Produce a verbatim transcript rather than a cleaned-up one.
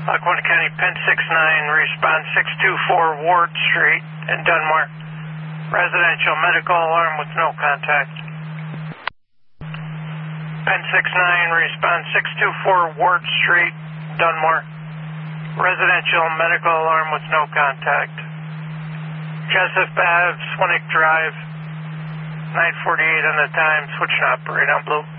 Lackawanna County, Penn six nine, respond six two four Ward Street in Dunmore. Residential medical alarm with no contact. Penn six nine, respond six two four Ward Street, Dunmore. Residential medical alarm with no contact. Joseph Babb, Swinnick Drive, nine forty-eight on the time, switch to operate on blue.